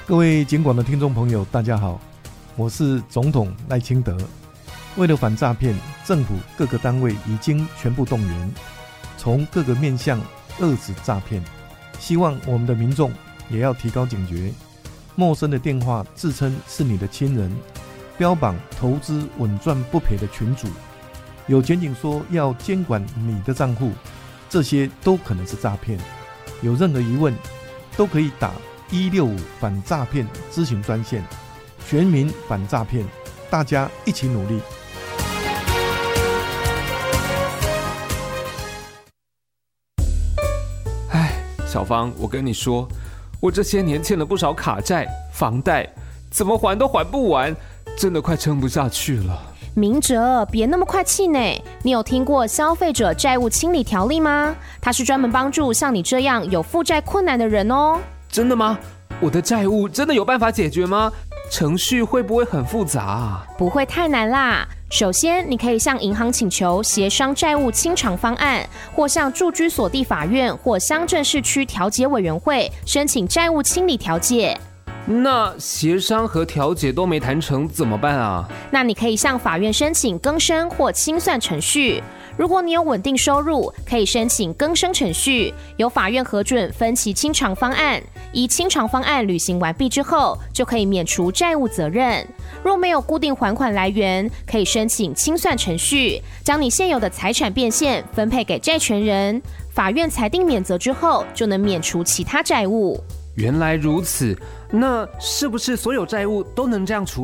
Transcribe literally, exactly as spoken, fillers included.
各位警广的听众朋友，大家好，我是总统赖清德。为了反诈骗，政府各个单位已经全部动员，从各个面向遏止诈骗。希望我们的民众也要提高警觉，陌生的电话自称是你的亲人，标榜投资稳赚不赔的群组，有检警说要监管你的账户，这些都可能是诈骗。有任何疑问，都可以打一六五反诈骗咨询专线，全民反诈骗，大家一起努力。 哎，小芳，我跟你说，我这些年欠了不少卡债、房贷，怎么还都还不完，真的快撑不下去了。 明哲，别那么快气馁。你有听过消费者债务清理条例吗？它是专门帮助像你这样有负债困难的人哦。 真的吗？我的债务真的有办法解决吗？程序会不会很复杂啊？ 不会太难啦。首先，你可以向银行请求协商债务清偿方案，或向住居所地法院或乡镇市区调解委员会申请债务清理调解。 那协商和调解都没谈成怎么办啊？ 那你可以向法院申请更生或清算程序。如果你有稳定收入，可以申请更生程序，由法院核准分期清偿方案。依清偿方案履行完毕之后，就可以免除债务责任。若没有固定还款来源，可以申请清算程序，将你现有的财产变现分配给债权人。法院裁定免责之后，就能免除其他债务。 原来如此，那是不是所有债务都能这样处理？